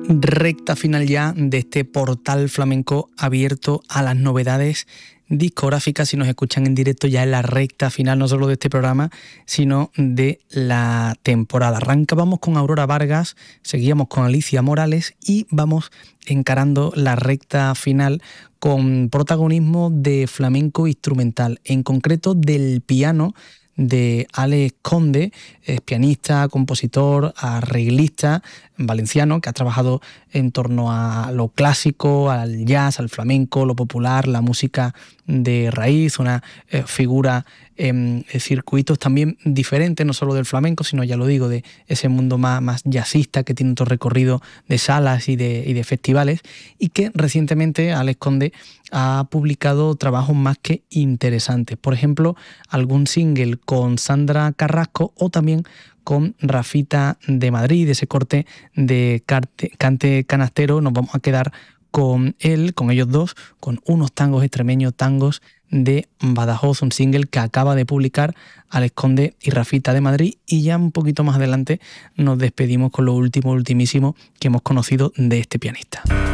Recta final ya de este portal flamenco abierto a las novedades discográficas. Si nos escuchan en directo, ya en la recta final no solo de este programa, sino de la temporada. Arrancábamos con Aurora Vargas, seguíamos con Alicia Morales y vamos encarando la recta final con protagonismo de flamenco instrumental, en concreto del piano de Alex Conde, es pianista, compositor, arreglista valenciano que ha trabajado en torno a lo clásico, al jazz, al flamenco, lo popular, la música de raíz, una figura en circuitos también diferentes, no solo del flamenco, sino, ya lo digo, de ese mundo más jazzista que tiene otro recorrido de salas y de festivales, y que recientemente Alex Conde ha publicado trabajos más que interesantes. Por ejemplo, algún single con Sandra Carrasco o también con Rafita de Madrid, de ese corte de Cante Canastero. Nos vamos a quedar con él, con ellos dos, con unos tangos extremeños, tangos de Badajoz, un single que acaba de publicar Alex Conde y Rafita de Madrid, y ya un poquito más adelante nos despedimos con lo ultimísimo que hemos conocido de este pianista.